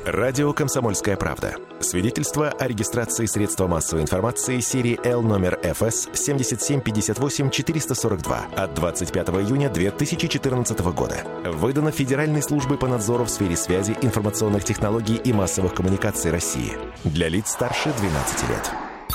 Радио «Комсомольская правда». Свидетельство о регистрации средства массовой информации серии L номер ФС 7758-442 от 25 июня 2014 года. Выдано Федеральной службой по надзору в сфере связи, информационных технологий и массовых коммуникаций России. Для лиц старше 12 лет.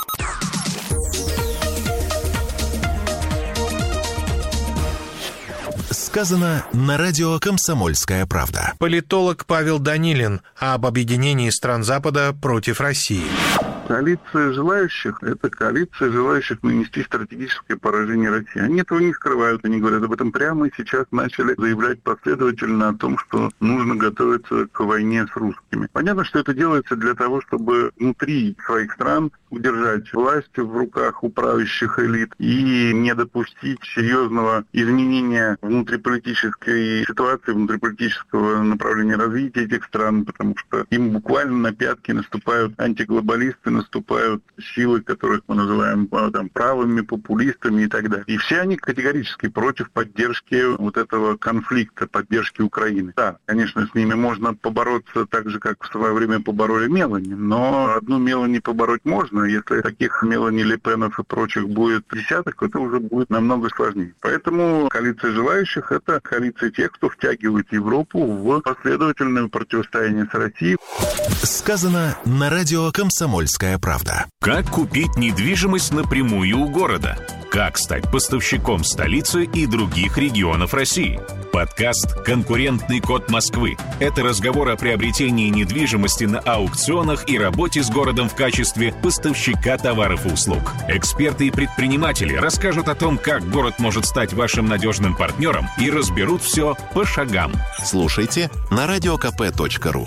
Сказано на радио «Комсомольская правда». Политолог Павел Данилин об объединении стран Запада против России. Коалиция желающих – это коалиция желающих нанести стратегическое поражение России. Они этого не скрывают, они говорят об этом прямо и сейчас начали заявлять последовательно о том, что нужно готовиться к войне с русскими. Понятно, что это делается для того, чтобы внутри своих стран удержать власть в руках у правящих элит и не допустить серьезного изменения внутриполитической ситуации, внутриполитического направления развития этих стран, потому что им буквально на пятки наступают антиглобалисты, наступают силы, которых мы называем правыми, популистами и так далее. И все они категорически против поддержки вот этого конфликта, поддержки Украины. Да, конечно, с ними можно побороться так же, как в свое время побороли Мелани, но одну Мелани побороть можно. Если таких Мелани, Ле Пенов и прочих будет десяток, это уже будет намного сложнее. Поэтому коалиция желающих – это коалиция тех, кто втягивает Европу в последовательное противостояние с Россией. Сказано на радио «Комсомольская правда». Как купить недвижимость напрямую у города? Как стать поставщиком столицы и других регионов России? Подкаст «Конкурентный код Москвы». Это разговор о приобретении недвижимости на аукционах и работе с городом в качестве поставщика товаров и услуг. Эксперты и предприниматели расскажут о том, как город может стать вашим надежным партнером и разберут все по шагам. Слушайте на radiokp.ru.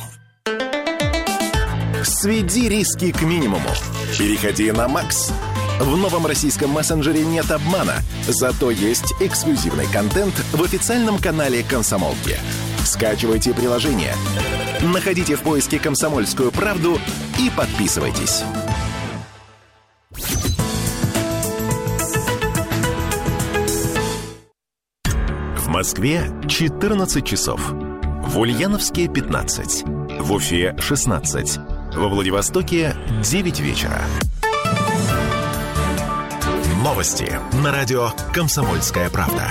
Сведи риски к минимуму. Переходи на Макс. В новом российском мессенджере нет обмана, зато есть эксклюзивный контент в официальном канале «Комсомолки». Скачивайте приложение, находите в поиске «Комсомольскую правду» и подписывайтесь. В Москве 14 часов. В Ульяновске 15. В Уфе 16. Во Владивостоке 9 вечера. Новости на радио «Комсомольская правда».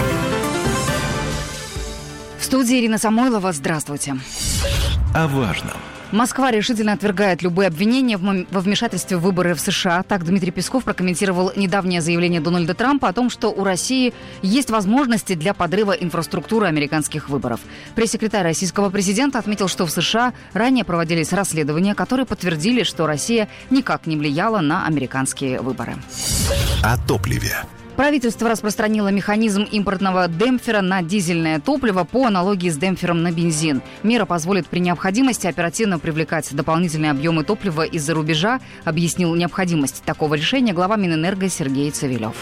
В студии Ирина Самойлова. Здравствуйте. О важном. Москва решительно отвергает любые обвинения во вмешательстве в выборы в США. Так Дмитрий Песков прокомментировал недавнее заявление Дональда Трампа о том, что у России есть возможности для подрыва инфраструктуры американских выборов. Пресс-секретарь российского президента отметил, что в США ранее проводились расследования, которые подтвердили, что Россия никак не влияла на американские выборы. О топливе. Правительство распространило механизм импортного демпфера на дизельное топливо по аналогии с демпфером на бензин. Мера позволит при необходимости оперативно привлекать дополнительные объемы топлива из-за рубежа, объяснил необходимость такого решения глава Минэнерго Сергей Цивилев.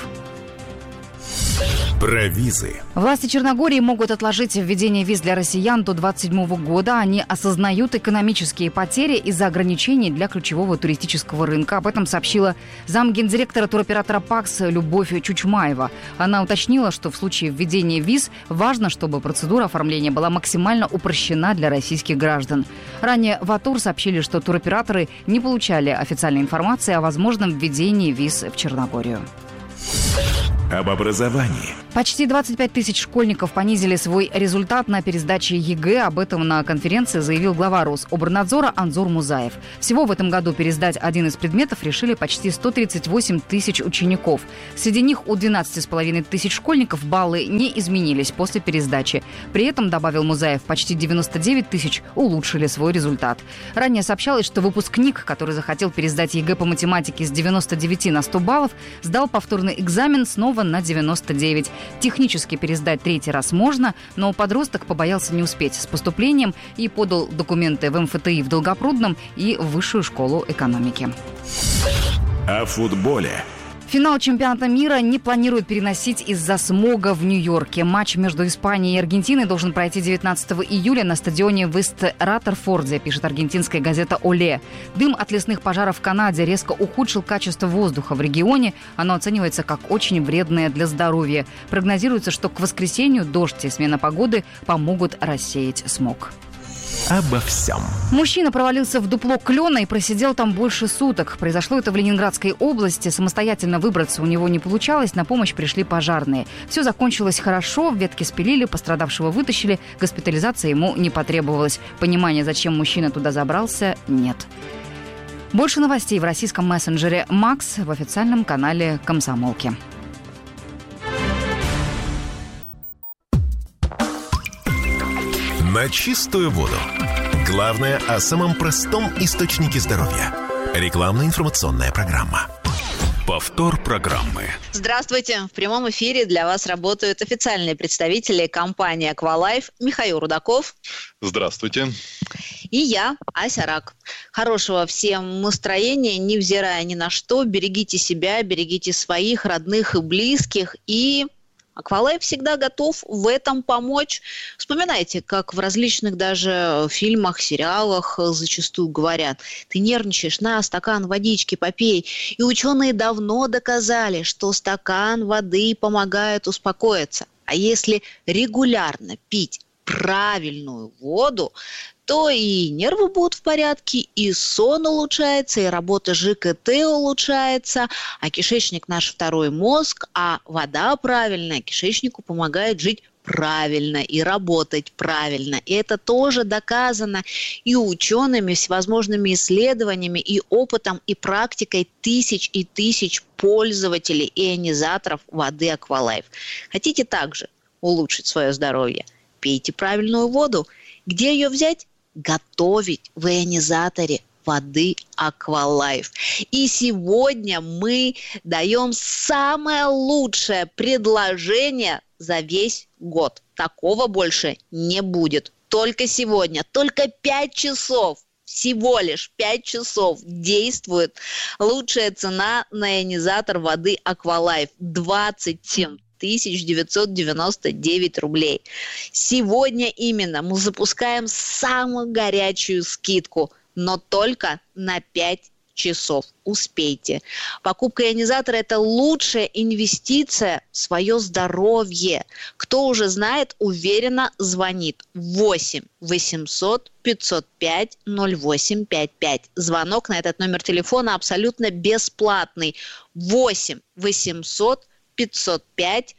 Про визы. Власти Черногории могут отложить введение виз для россиян до 2027 года. Они осознают экономические потери из-за ограничений для ключевого туристического рынка. Об этом сообщила замгендиректора туроператора ПАКС Любовь Чучмаева. Она уточнила, что в случае введения виз важно, чтобы процедура оформления была максимально упрощена для российских граждан. Ранее в АТУР сообщили, что туроператоры не получали официальной информации о возможном введении виз в Черногорию. Об образовании. Почти 25 тысяч школьников понизили свой результат на пересдаче ЕГЭ. Об этом на конференции заявил глава Рособорнадзора Анзор Музаев. Всего в этом году пересдать один из предметов решили почти 138 тысяч учеников. Среди них у 12,5 тысяч школьников баллы не изменились после пересдачи. При этом, добавил Музаев, почти 99 тысяч улучшили свой результат. Ранее сообщалось, что выпускник, который захотел пересдать ЕГЭ по математике с 99 на 100 баллов, сдал повторный экзамен снова на 99. Технически пересдать третий раз можно, но подросток побоялся не успеть с поступлением и подал документы в МФТИ в Долгопрудном и в Высшую школу экономики. О футболе. Финал чемпионата мира не планируют переносить из-за смога в Нью-Йорке. Матч между Испанией и Аргентиной должен пройти 19 июля на стадионе в Ист-Раттерфорде, пишет аргентинская газета «Оле». Дым от лесных пожаров в Канаде резко ухудшил качество воздуха в регионе. Оно оценивается как очень вредное для здоровья. Прогнозируется, что к воскресенью дождь и смена погоды помогут рассеять смог. обо всем. Мужчина провалился в дупло клена и просидел там больше суток. Произошло это в Ленинградской области. Самостоятельно выбраться у него не получалось. На помощь пришли пожарные. Все закончилось хорошо. Ветки спилили, пострадавшего вытащили. Госпитализация ему не потребовалась. Понимания, зачем мужчина туда забрался, нет. Больше новостей в российском мессенджере «Макс» в официальном канале «Комсомолки». На чистую воду. Главное о самом простом источнике здоровья. Рекламно-информационная программа. Повтор программы. Здравствуйте. В прямом эфире для вас работают официальные представители компании «Аквалайф» Михаил Рудаков. Здравствуйте. И я, Ася Рак. Хорошего всем настроения, невзирая ни на что. Берегите себя, берегите своих родных и близких. И Аквалайф всегда готов в этом помочь. Вспоминайте, как в различных даже фильмах, сериалах зачастую говорят: ты нервничаешь, на, стакан водички попей. И ученые давно доказали, что стакан воды помогает успокоиться. А если регулярно пить правильную воду, то и нервы будут в порядке, и сон улучшается, и работа ЖКТ улучшается, а кишечник наш второй мозг, а вода правильная кишечнику помогает жить правильно и работать правильно. И это тоже доказано и учеными, всевозможными исследованиями, и опытом, и практикой тысяч и тысяч пользователей ионизаторов воды Аквалайф. Хотите также улучшить свое здоровье? Пейте правильную воду. Где ее взять? Готовить в ионизаторе воды Аквалайф. И сегодня мы даем самое лучшее предложение за весь год. Такого больше не будет. Только сегодня, только 5 часов. Всего лишь 5 часов действует лучшая цена на ионизатор воды Аквалайф. 27 999 рублей. Сегодня именно мы запускаем самую горячую скидку, но только на 5 часов. Успейте. Покупка ионизатора – это лучшая инвестиция в свое здоровье. Кто уже знает, уверенно звонит. 8 800 505 0855. Звонок на этот номер телефона абсолютно бесплатный. 8 800 505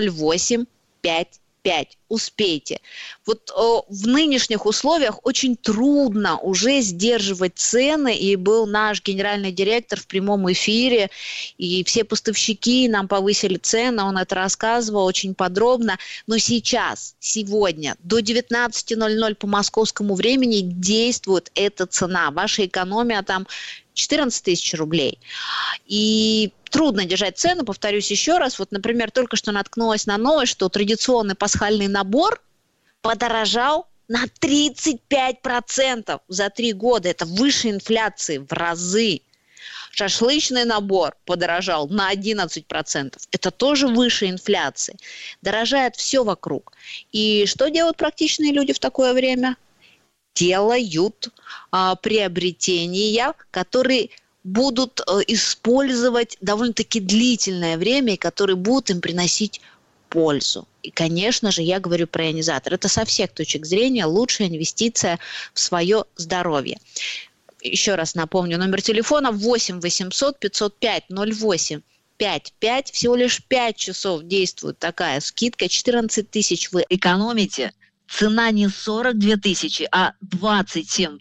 0855. Успейте. Вот в нынешних условиях очень трудно уже сдерживать цены, и был наш генеральный директор в прямом эфире, и все поставщики нам повысили цены, он это рассказывал очень подробно, но сейчас, сегодня, до 19:00 по московскому времени действует эта цена. Ваша экономия там 14 тысяч рублей. И трудно держать цену, повторюсь еще раз. Вот, например, только что наткнулась на новость, что традиционный пасхальный набор подорожал на 35% за 3 года. Это выше инфляции в разы. Шашлычный набор подорожал на 11%. Это тоже выше инфляции. Дорожает все вокруг. И что делают практичные люди в такое время? Делают приобретения, которые будут использовать довольно-таки длительное время и которые будут им приносить пользу. И, конечно же, я говорю про ионизатор. Это со всех точек зрения лучшая инвестиция в свое здоровье. Еще раз напомню, номер телефона 8 800 505 0855. Всего лишь 5 часов действует такая скидка. 14 тысяч вы экономите. Цена не 42 тысячи, а 27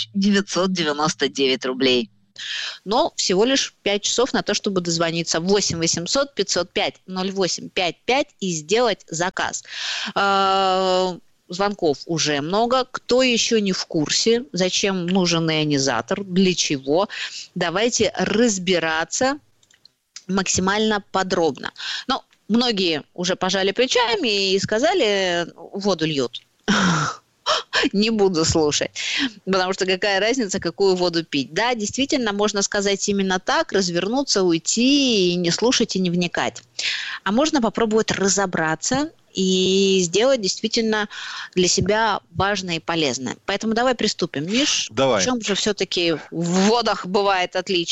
999 рублей. Но всего лишь 5 часов на то, чтобы дозвониться. 8 800 505 0855 и сделать заказ. Звонков уже много. Кто еще не в курсе, зачем нужен ионизатор, для чего? Давайте разбираться максимально подробно. Но многие уже пожали плечами и сказали, воду льют. Не буду слушать, потому что какая разница, какую воду пить. Да, действительно, можно сказать именно так, развернуться, уйти и не слушать, и не вникать. А можно попробовать разобраться и сделать действительно для себя важное и полезное. Поэтому давай приступим. Миш, давай. В чем же все-таки в водах бывает отличие?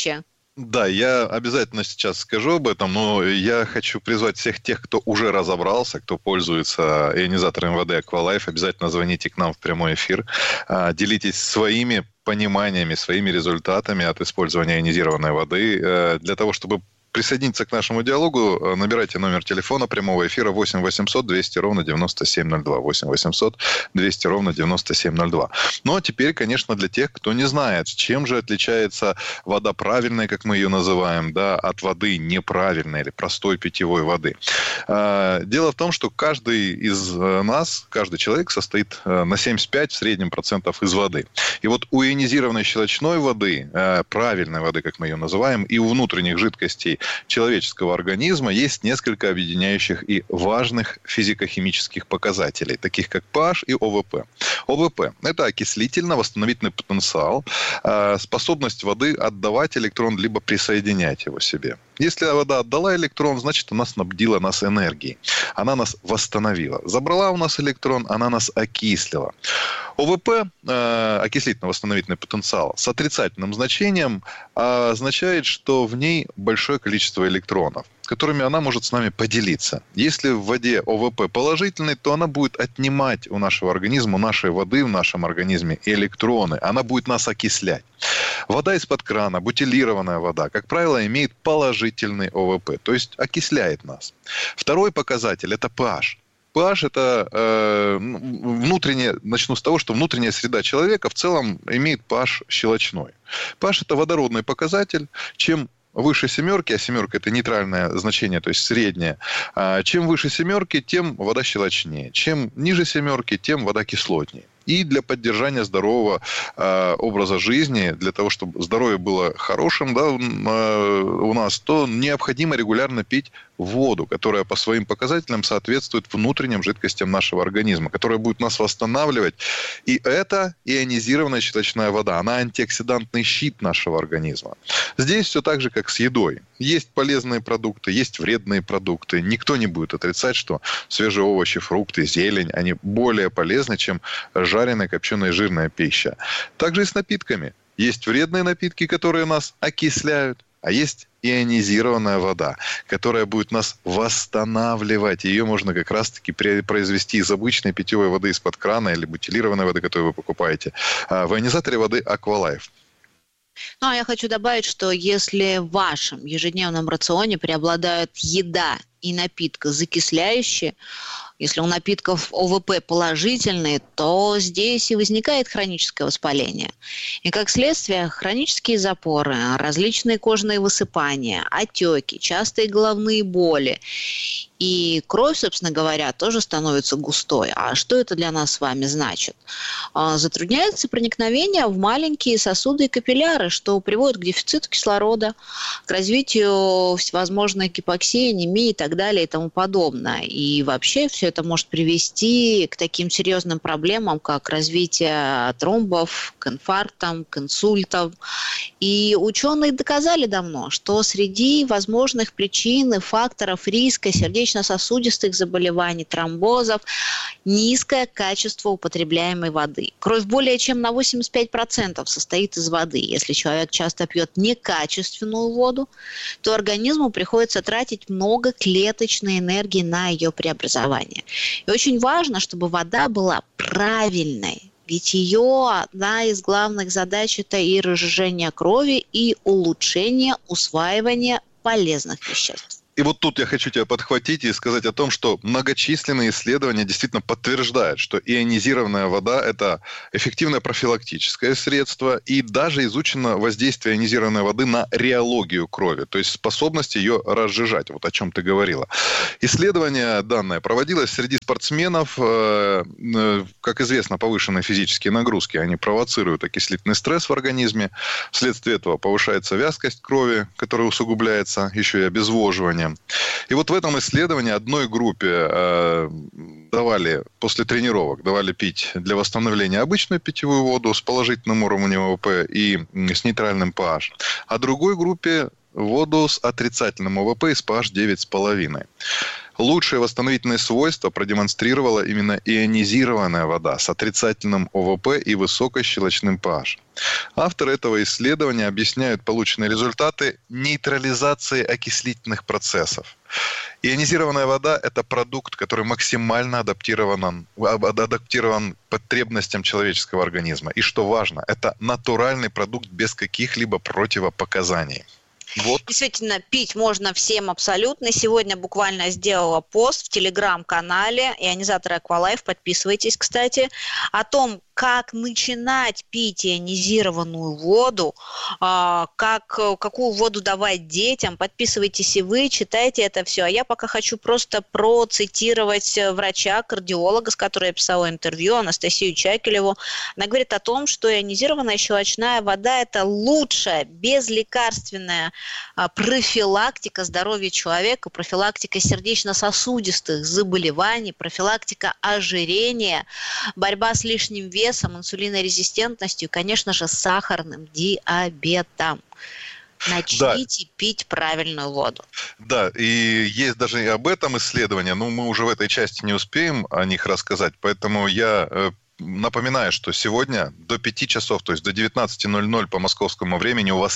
Да, я обязательно сейчас скажу об этом, но я хочу призвать всех тех, кто уже разобрался, кто пользуется ионизатором воды Aqualife, обязательно звоните к нам в прямой эфир, делитесь своими пониманиями, своими результатами от использования ионизированной воды для того, чтобы присоединиться к нашему диалогу. Набирайте номер телефона прямого эфира 8 800 200 ровно 9702. 8 800 200 ровно 9702. Ну, а теперь, конечно, для тех, кто не знает, чем же отличается вода правильная, как мы ее называем, да, от воды неправильной или простой питьевой воды. Дело в том, что каждый из нас, каждый человек состоит на 75 в среднем процентов из воды. И вот у ионизированной щелочной воды, правильной воды, как мы ее называем, и у внутренних жидкостей человеческого организма есть несколько объединяющих и важных физико-химических показателей, таких как pH и ОВП. ОВП – это окислительно-восстановительный потенциал, способность воды отдавать электрон либо присоединять его себе. Если вода отдала электрон, значит, она снабдила нас энергией. Она нас восстановила. Забрала у нас электрон, она нас окислила. ОВП, окислительно-восстановительный потенциал, с отрицательным значением означает, что в ней большое количество электронов, которыми она может с нами поделиться. Если в воде ОВП положительный, то она будет отнимать у нашего организма, у нашей воды в нашем организме электроны. Она будет нас окислять. Вода из-под крана, бутилированная вода, как правило, имеет положительный ОВП, то есть окисляет нас. Второй показатель – это pH. pH – это внутренняя, начну с того, что внутренняя среда человека в целом имеет pH щелочной. pH – это водородный показатель. Чем выше семерки, а семерка – это нейтральное значение, то есть среднее. Чем выше семерки, тем вода щелочнее. Чем ниже семерки, тем вода кислотнее. И для поддержания здорового образа жизни, для того, чтобы здоровье было хорошим, да, у нас, то необходимо регулярно пить воду, которая по своим показателям соответствует внутренним жидкостям нашего организма, которая будет нас восстанавливать. И это ионизированная щелочная вода. Она антиоксидантный щит нашего организма. Здесь все так же, как с едой. Есть полезные продукты, есть вредные продукты. Никто не будет отрицать, что свежие овощи, фрукты, зелень, они более полезны, чем жареная, копченая, жирная пища. Также и с напитками. Есть вредные напитки, которые нас окисляют, а есть ионизированная вода, которая будет нас восстанавливать. Ее можно как раз-таки произвести из обычной питьевой воды из-под крана или бутилированной воды, которую вы покупаете, в ионизаторе воды Aqualife. Ну, а я хочу добавить, что если в вашем ежедневном рационе преобладают еда и напитки закисляющие, если у напитков ОВП положительные, то здесь и возникает хроническое воспаление. И как следствие хронические запоры, различные кожные высыпания, отеки, частые головные боли. И кровь, собственно говоря, тоже становится густой. А что это для нас с вами значит? Затрудняется проникновение в маленькие сосуды и капилляры, что приводит к дефициту кислорода, к развитию всевозможной гипоксии, анемии и так далее и тому подобное. И вообще все это может привести к таким серьезным проблемам, как развитие тромбов, к инфарктам, к инсультам. И ученые доказали давно, что среди возможных причин и факторов риска сердечно-сосудистых заболеваний, тромбозов, низкое качество употребляемой воды. Кровь более чем на 85% состоит из воды. Если человек часто пьет некачественную воду, то организму приходится тратить много клеточной энергии на ее преобразование. И очень важно, чтобы вода была правильной. Ведь ее одна из главных задач – это и разжижение крови, и улучшение усваивания полезных веществ. И вот тут я хочу тебя подхватить и сказать о том, что многочисленные исследования действительно подтверждают, что ионизированная вода – это эффективное профилактическое средство, и даже изучено воздействие ионизированной воды на реологию крови, то есть способность ее разжижать, вот о чем ты говорила. Исследование данное проводилось среди спортсменов. Как известно, повышенные физические нагрузки, они провоцируют окислительный стресс в организме. Вследствие этого повышается вязкость крови, которая усугубляется еще и обезвоживанием. И вот в этом исследовании одной группе давали после тренировок пить для восстановления обычную питьевую воду с положительным уровнем ОВП и с нейтральным pH, а другой группе воду с отрицательным ОВП и с pH 9,5. Лучшие восстановительные свойства продемонстрировала именно ионизированная вода с отрицательным ОВП и высокощелочным pH. Авторы этого исследования объясняют полученные результаты нейтрализацией окислительных процессов. Ионизированная вода – это продукт, который максимально адаптирован к потребностям человеческого организма. И что важно, это натуральный продукт без каких-либо противопоказаний. Вот. Действительно, пить можно всем абсолютно. Сегодня буквально сделала пост в телеграм-канале ионизатора Aqualife, подписывайтесь, кстати, о том, как начинать пить ионизированную воду, какую воду давать детям. Подписывайтесь и вы, читайте это все. А я пока хочу просто процитировать врача, кардиолога, с которой я писала интервью, Анастасию Чакелеву. Она говорит о том, что ионизированная щелочная вода – это лучшая безлекарственная профилактика здоровья человека, профилактика сердечно-сосудистых заболеваний, профилактика ожирения, борьба с лишним весом, инсулинорезистентностью, конечно же, с сахарным диабетом. Начните пить правильную воду. Да, и есть даже и об этом исследование, но мы уже в этой части не успеем о них рассказать, поэтому я напоминаю, что сегодня до 5 часов, то есть до 19:00 по московскому времени у вас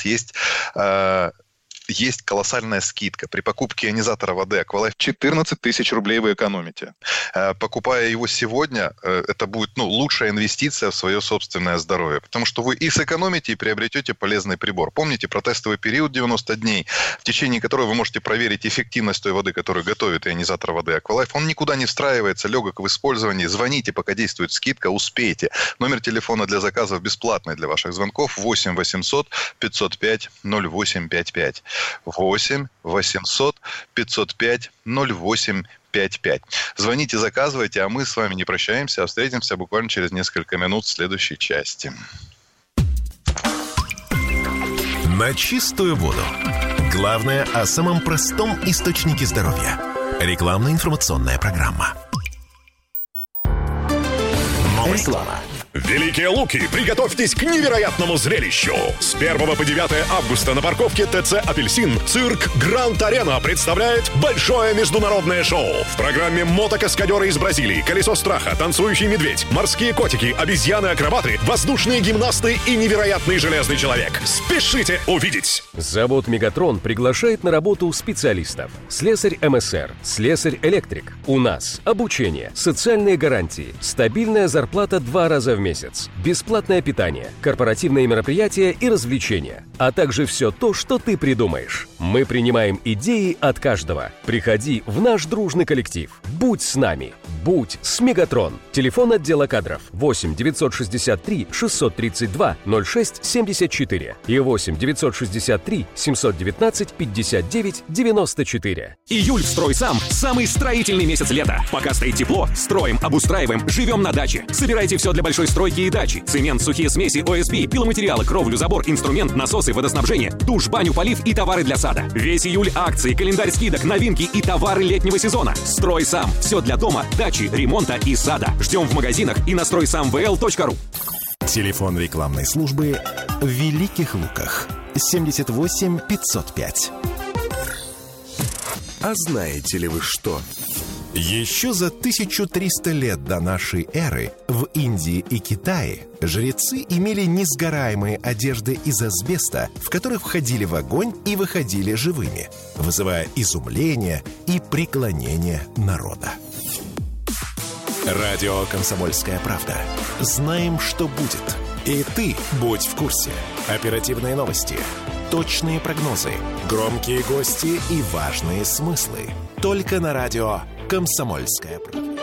есть колоссальная скидка. При покупке ионизатора воды Aqualife 14 тысяч рублей вы экономите. Покупая его сегодня, это будет лучшая инвестиция в свое собственное здоровье. Потому что вы и сэкономите, и приобретете полезный прибор. Помните про тестовый период 90 дней, в течение которого вы можете проверить эффективность той воды, которую готовит ионизатор воды Aqualife. Он никуда не встраивается, легок в использовании. Звоните, пока действует скидка, успейте. Номер телефона для заказов бесплатный для ваших звонков 8 800 505 0855. 8 800 505 0855. Звоните, заказывайте, а мы с вами не прощаемся, а встретимся буквально через несколько минут в следующей части. На чистую воду. Главное о самом простом источнике здоровья. Рекламно-информационная программа. Реклама. Великие Луки, приготовьтесь к невероятному зрелищу! С 1 по 9 августа на парковке ТЦ «Апельсин» цирк «Гранд Арена» представляет большое международное шоу. В программе мотокаскадеры из Бразилии, колесо страха, танцующий медведь, морские котики, обезьяны-акробаты, воздушные гимнасты и невероятный железный человек. Спешите увидеть! Завод «Мегатрон» приглашает на работу специалистов. Слесарь МСР, слесарь-электрик. У нас обучение, социальные гарантии, стабильная зарплата 2 раза в месяц, бесплатное питание, корпоративные мероприятия и развлечения, а также все то, что ты придумаешь. Мы принимаем идеи от каждого. Приходи в наш дружный коллектив. Будь с нами. Будь с Мегатрон. Телефон отдела кадров 8 963 632 06 74 и 8 963 719 59 94. Июль в «Стройсам» – самый строительный месяц лета. Пока стоит тепло, строим, обустраиваем, живем на даче. Собирайте все для большой стройки и дачи. Цемент, сухие смеси, ОСБ, пиломатериалы, кровлю, забор, инструмент, насосы, водоснабжение, душ, баню, полив и товары для сада. Весь июль акции, календарь скидок, новинки и товары летнего сезона. «Стройсам» – все для дома, дачи, ремонта и сада. Ждем в магазинах и на стройсамвл.ру. Телефон рекламной службы в Великих Луках 78 505. А знаете ли вы что? Еще за 1300 лет до нашей эры в Индии и Китае жрецы имели несгораемые одежды из асбеста, в которых входили в огонь и выходили живыми, вызывая изумление и преклонение народа. Радио «Комсомольская правда». Знаем, что будет. И ты будь в курсе. Оперативные новости, точные прогнозы, громкие гости и важные смыслы. Только на радио «Комсомольская правда».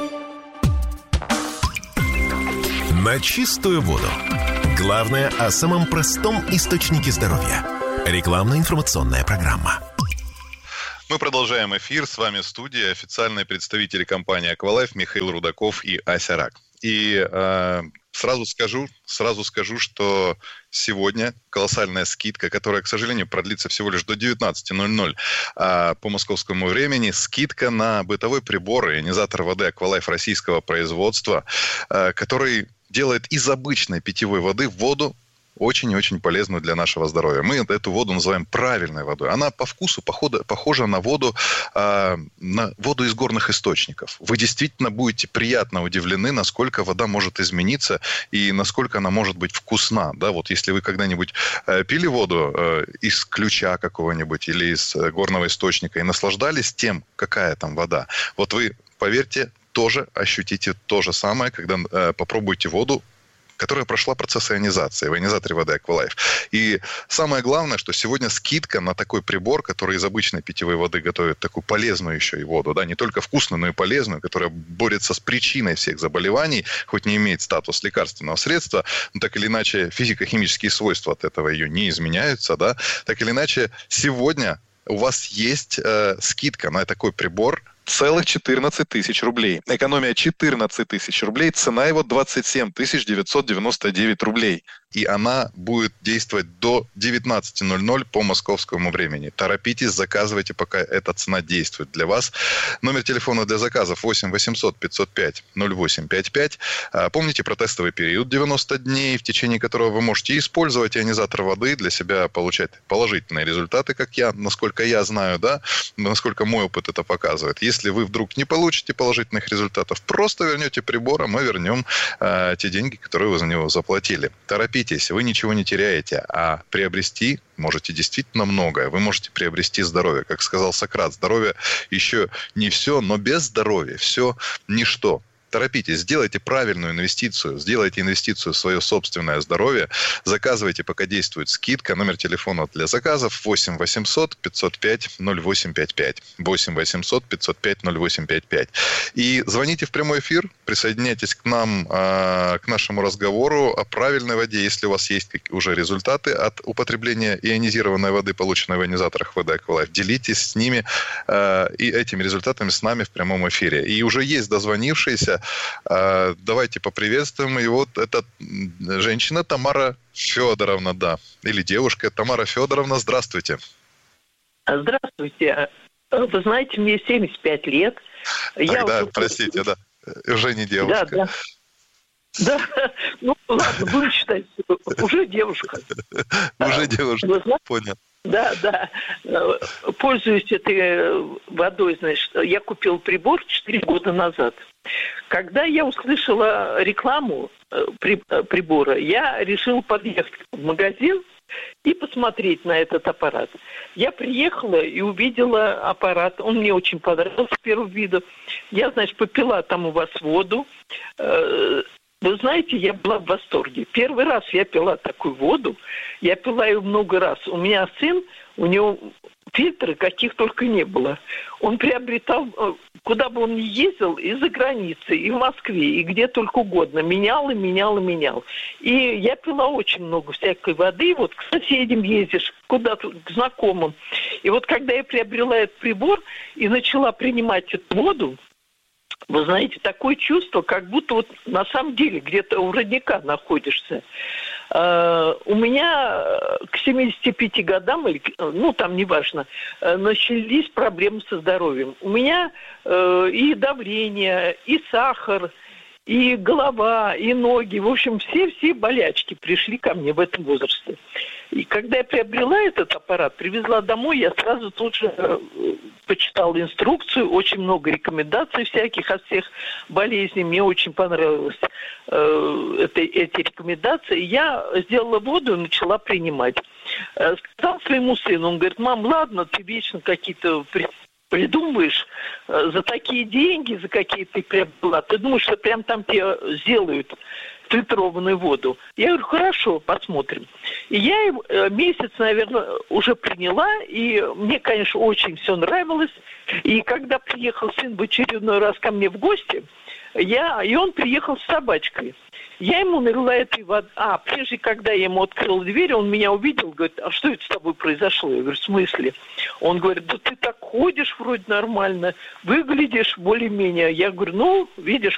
На чистую воду. Главное о самом простом источнике здоровья. Рекламно-информационная программа. Мы продолжаем эфир. С вами в студии официальные представители компании Aqualife Михаил Рудаков и Ася Рак. И сразу скажу, что сегодня колоссальная скидка, которая, к сожалению, продлится всего лишь до 19:00 по московскому времени. Скидка на бытовой прибор, ионизатор воды Aqualife российского производства, который делает из обычной питьевой воды воду очень и очень полезную для нашего здоровья. Мы эту воду называем правильной водой. Она по вкусу похожа на воду из горных источников. Вы действительно будете приятно удивлены, насколько вода может измениться и насколько она может быть вкусна. Да? Вот если вы когда-нибудь пили воду из ключа какого-нибудь или из горного источника и наслаждались тем, какая там вода, вот вы, поверьте, тоже ощутите то же самое, когда попробуете воду, которая прошла процесс ионизации в ионизаторе воды Aqualife. И самое главное, что сегодня скидка на такой прибор, который из обычной питьевой воды готовит такую полезную еще и воду, да, не только вкусную, но и полезную, которая борется с причиной всех заболеваний, хоть не имеет статус лекарственного средства, но так или иначе физико-химические свойства от этого ее не изменяются, да, так или иначе сегодня у вас есть скидка на такой прибор, целых 14 тысяч рублей. Экономия 14 тысяч рублей, цена его 27 999 рублей. И она будет действовать до 19:00 по московскому времени. Торопитесь, заказывайте, пока эта цена действует для вас. Номер телефона для заказов 8 800 505 0855. Помните про тестовый период 90 дней, в течение которого вы можете использовать ионизатор воды, для себя получать положительные результаты, как я, насколько я знаю, да, насколько мой опыт это показывает. Если вы вдруг не получите положительных результатов, просто вернете прибор, а мы вернем те деньги, которые вы за него заплатили. Торопитесь, вы ничего не теряете, а приобрести можете действительно многое. Вы можете приобрести здоровье. Как сказал Сократ, здоровье еще не все, но без здоровья все ничто. Торопитесь, сделайте правильную инвестицию, сделайте инвестицию в свое собственное здоровье, заказывайте, пока действует скидка. Номер телефона для заказов 8 800 505 0855. 8 800 505 0855. И звоните в прямой эфир, присоединяйтесь к нам, к нашему разговору о правильной воде. Если у вас есть уже результаты от употребления ионизированной воды, полученной в ионизаторах воды Aqualife, делитесь с ними и этими результатами с нами в прямом эфире. И уже есть дозвонившиеся. Давайте поприветствуем. И вот эта женщина Тамара Федоровна, да, или девушка Тамара Федоровна, здравствуйте. Здравствуйте. Вы знаете, мне 75 лет. Тогда, простите, да, уже не девушка. Да. Да, ну ладно, будем считать, уже девушка. Уже девушка, понял. Да. Пользуюсь этой водой, значит, я купил прибор 4 года назад. Когда я услышала рекламу прибора, я решила подъехать в магазин и посмотреть на этот аппарат. Я приехала и увидела аппарат. Он мне очень понравился с первого вида. Я, значит, попила там у вас воду. Вы знаете, я была в восторге. Первый раз я пила такую воду. Я пила ее много раз. У меня сын, у него фильтры каких только не было. Он приобретал, куда бы он ни ездил, и за границей, и в Москве, и где только угодно. Менял. И я пила очень много всякой воды. Вот к соседям ездишь, куда-то к знакомым. И вот когда я приобрела этот прибор и начала принимать эту воду, вы знаете, такое чувство, как будто вот на самом деле где-то у родника находишься. У меня к 75 годам, ну там неважно, начались проблемы со здоровьем. У меня и давление, и сахар, и голова, и ноги. В общем, все болячки пришли ко мне в этом возрасте. И когда я приобрела этот аппарат, привезла домой, я сразу тут же почитала инструкцию, очень много рекомендаций всяких от всех болезней. Мне очень понравилось эти рекомендации. Я сделала воду и начала принимать. Сказала своему сыну, он говорит: мам, ладно, ты вечно какие-то придумываешь за такие деньги, за какие ты приобрела. Ты думаешь, что прям там тебе сделают фильтрованную воду. Я говорю: хорошо, посмотрим. И я месяц, наверное, уже приняла, и мне, конечно, очень все нравилось. И когда приехал сын в очередной раз ко мне в гости, и он приехал с собачкой. Я ему налила этой воды. Прежде, когда я ему открыла дверь, он меня увидел, говорит: а что это с тобой произошло? Я говорю: в смысле? Он говорит: да ты так ходишь вроде нормально, выглядишь более-менее. Я говорю: ну, видишь,